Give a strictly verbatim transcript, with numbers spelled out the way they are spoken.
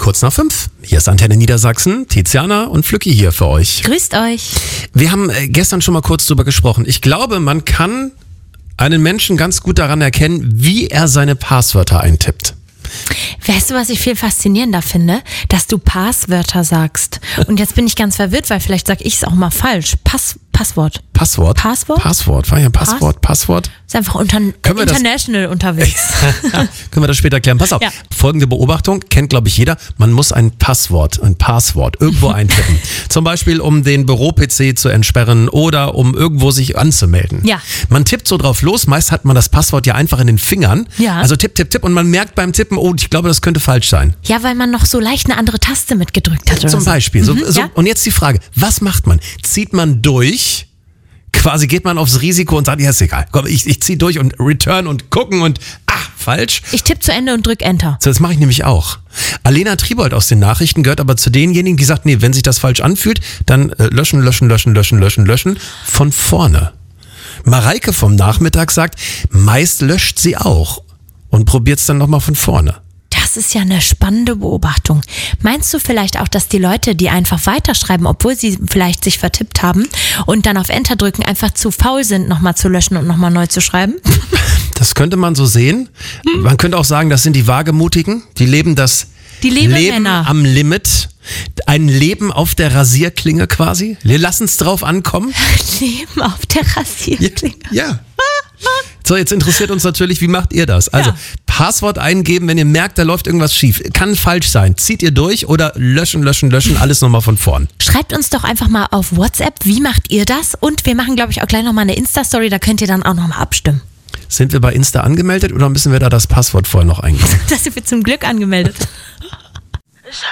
Kurz nach fünf. Hier ist Antenne Niedersachsen. Tiziana und Flücki hier für euch. Grüßt euch. Wir haben gestern schon mal kurz drüber gesprochen. Ich glaube, man kann einen Menschen ganz gut daran erkennen, wie er seine Passwörter eintippt. Weißt du, was ich viel faszinierender finde? Dass du Passwörter sagst. Und jetzt bin ich ganz verwirrt, weil vielleicht sage ich es auch mal falsch. Pass, Passwort. Passwort? Passwort? Passwort. War ja Passwort. Pass? Passwort. Ist einfach unter, international das, unterwegs. Können wir das später klären? Pass auf. Ja. Folgende Beobachtung kennt, glaube ich, jeder. Man muss ein Passwort, ein Passwort irgendwo eintippen. Zum Beispiel, um den Büro-P C zu entsperren oder um irgendwo sich anzumelden. Ja. Man tippt so drauf los. Meist hat man das Passwort ja einfach in den Fingern. Ja. Also tipp, tipp, tipp. Und man merkt beim Tippen, oh, ich glaube, das könnte falsch sein. Ja, weil man noch so leicht eine andere Taste mitgedrückt hat. Oder Zum so. Beispiel. So, mhm, so, ja? Und jetzt die Frage, was macht man? Zieht man durch? Quasi geht man aufs Risiko und sagt, ja, ist egal. Komm, ich, ich zieh durch und return und gucken und ah, falsch. Ich tippe zu Ende und drück Enter. So, das mache ich nämlich auch. Alena Triebold aus den Nachrichten gehört aber zu denjenigen, die sagt, nee, wenn sich das falsch anfühlt, dann äh, löschen, löschen, löschen, löschen, löschen, löschen von vorne. Mareike vom Nachmittag sagt, meist löscht sie auch und probiert es dann nochmal von vorne. Das ist ja eine spannende Beobachtung. Meinst du vielleicht auch, dass die Leute, die einfach weiterschreiben, obwohl sie vielleicht sich vertippt haben und dann auf Enter drücken, einfach zu faul sind, nochmal zu löschen und nochmal neu zu schreiben? Das könnte man so sehen. Hm. Man könnte auch sagen, das sind die Wagemutigen. Die leben das die Leben am Limit. Ein Leben auf der Rasierklinge quasi. Wir lassen es drauf ankommen. Leben auf der Rasierklinge. Ja. ja. So, jetzt interessiert uns natürlich, wie macht ihr das? Also, ja. Passwort eingeben, wenn ihr merkt, da läuft irgendwas schief. Kann falsch sein. Zieht ihr durch oder löschen, löschen, löschen, alles nochmal von vorn. Schreibt uns doch einfach mal auf WhatsApp, wie macht ihr das? Und wir machen, glaube ich, auch gleich nochmal eine Insta-Story, da könnt ihr dann auch nochmal abstimmen. Sind wir bei Insta angemeldet oder müssen wir da das Passwort vorher noch eingeben? Da sind wir zum Glück angemeldet.